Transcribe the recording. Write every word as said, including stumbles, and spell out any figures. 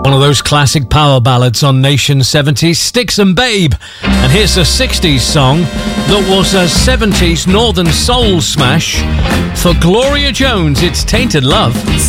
One of those classic power ballads on Nation seventies, Sticks and Babe. And here's a sixties song that was a seventies Northern Soul smash for Gloria Jones. It's Tainted Love.